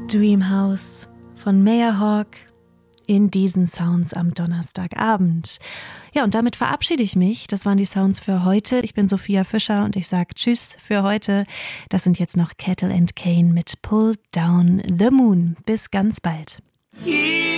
Dreamhouse von Mayerhawk in diesen Sounds am Donnerstagabend. Ja, und damit verabschiede ich mich. Das waren die Sounds für heute. Ich bin Sophia Fischer und ich sage Tschüss für heute. Das sind jetzt noch Kettle and Kane mit Pull Down the Moon. Bis ganz bald.